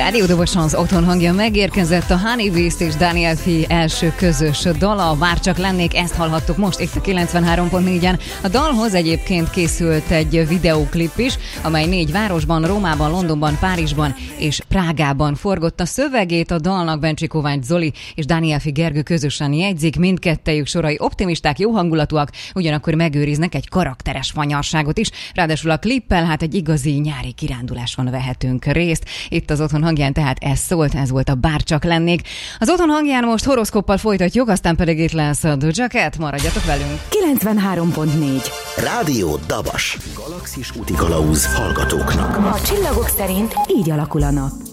Rádió Doboson az otthon hangja megérkezett a Honey Beast és Daniel F. első közös dala. Bárcsak lennék, ezt hallhattuk most itt a 93.4-en. A dalhoz egyébként készült egy videóklip is, amely 4 városban, Rómában, Londonban, Párizsban és Prágában forgott. A szövegét a dalnak Bencsi Kovács Zoli és Daniel F. Gergő közösen jegyzik. Mindkettejük sorai optimisták, jó hangulatúak, ugyanakkor megőriznek egy karakteres fanyarságot is. Ráadásul a klippel hát egy igazi nyári kiránduláson vehetünk részt. Itt az otthon hangján tehát ez volt a Bárcsak lennék. Az otthon hangján most horoszkóppal folytatjuk, aztán pedig itt lesz a Doja Cat, maradjatok velünk. 93.4 Rádió Dabas. Galaxis útikalauz hallgatóknak. A csillagok szerint így alakul a nap.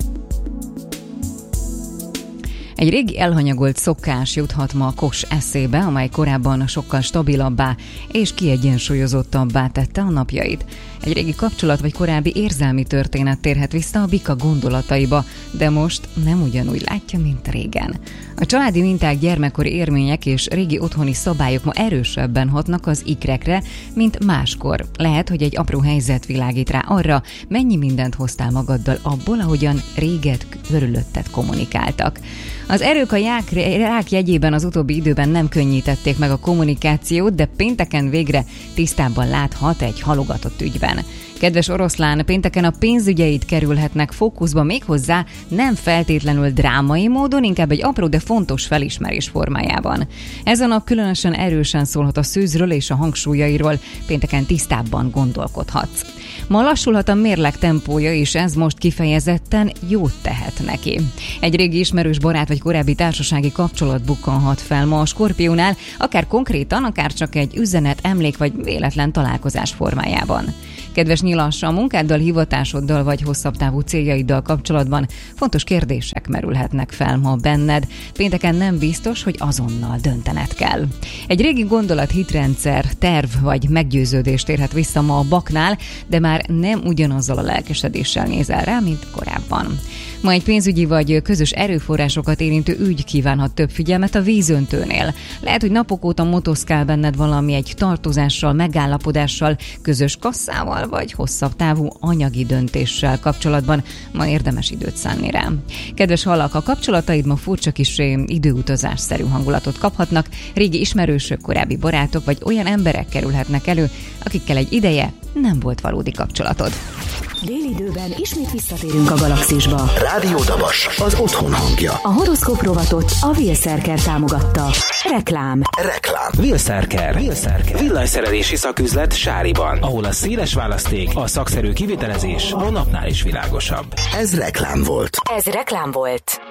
Egy régi elhanyagolt szokás juthat ma Kos eszébe, amely korábban sokkal stabilabbá és kiegyensúlyozottabbá tette a napjait. Egy régi kapcsolat vagy korábbi érzelmi történet térhet vissza a bika gondolataiba, de most nem ugyanúgy látja, mint régen. A családi minták, gyermekkori élmények és régi otthoni szabályok ma erősebben hatnak az ikrekre, mint máskor. Lehet, hogy egy apró helyzet világít rá arra, mennyi mindent hoztál magaddal abból, ahogyan réget körülötted kommunikáltak. Az erők a rák jegyében az utóbbi időben nem könnyítették meg a kommunikációt, de pénteken végre tisztában láthat egy halogatott ügyben. Kedves oroszlán, pénteken a pénzügyeid kerülhetnek fókuszba, méghozzá nem feltétlenül drámai módon, inkább egy apró, de fontos felismerés formájában. Ez a nap különösen erősen szólhat a szűzről és a hangsúlyairól, pénteken tisztábban gondolkodhatsz. Ma lassulhat a mérleg tempója, és ez most kifejezetten jót tehet neki. Egy régi ismerős barát vagy korábbi társasági kapcsolat bukkanhat fel ma a Skorpiónál, akár konkrétan, akár csak egy üzenet, emlék vagy véletlen találkozás formájában. Kedves nyilas, a munkáddal, hivatásoddal vagy hosszabb távú céljaiddal kapcsolatban fontos kérdések merülhetnek fel ma benned. Pénteken nem biztos, hogy azonnal döntened kell. Egy régi gondolat, hitrendszer, terv vagy meggyőződés térhet vissza ma a baknál, de már nem ugyanazzal a lelkesedéssel nézel rá, mint korábban. Ma egy pénzügyi vagy közös erőforrásokat érintő ügy kívánhat több figyelmet a vízöntőnél. Lehet, hogy napok óta motoszkál benned valami egy tartozással, megállapodással, közös kasszával vagy hosszabb távú anyagi döntéssel kapcsolatban. Ma érdemes időt szánni rá. Kedves hallak, a kapcsolataid ma furcsa kis időutazásszerű hangulatot kaphatnak. Régi ismerősök, korábbi barátok vagy olyan emberek kerülhetnek elő, akikkel egy ideje nem volt valódi kapcsolatod. Délidőben ismét visszatérünk a galaxisba. Rádió Dabas, az otthon hangja. A horoszkóp rovatot a Wilszerker támogatta. Reklám. Wilszerker. Villanyszerelési szaküzlet Sáriban, ahol a széles választék, a szakszerű kivitelezés a napnál is világosabb. Ez reklám volt.